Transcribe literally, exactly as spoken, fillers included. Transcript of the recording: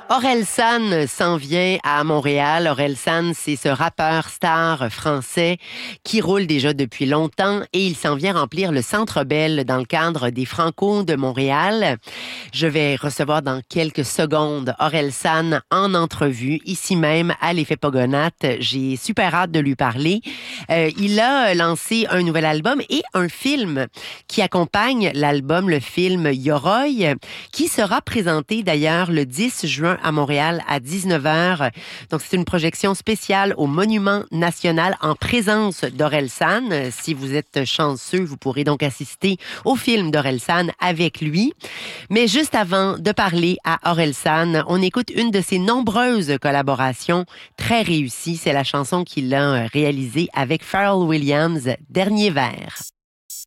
Orelsan s'en vient à Montréal. Orelsan, c'est ce rappeur star français qui roule déjà depuis longtemps et il s'en vient remplir le Centre Bell dans le cadre des Franco de Montréal. Je vais recevoir dans quelques secondes Orelsan en entrevue, ici même à l'Effet Pogonate. J'ai super hâte de lui parler. Euh, il a lancé un nouvel album et un film qui accompagne l'album, le film Yoroi, qui sera présenté d'ailleurs le dix juin à Montréal à dix-neuf heures. Donc, c'est une projection spéciale au Monument National en présence d'Orelsan. Si vous êtes chanceux, vous pourrez donc assister au film d'Orelsan avec lui. Mais juste avant de parler à Orelsan, on écoute une de ses nombreuses collaborations très réussies. C'est la chanson qu'il a réalisée avec Pharrell Williams, Dernier verre.